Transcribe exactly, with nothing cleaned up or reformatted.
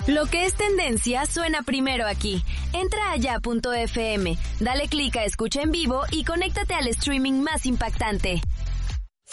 Lo que es tendencia suena primero aquí. Entra a ya punto f m, dale clic a escucha en vivo y conéctate al streaming más impactante.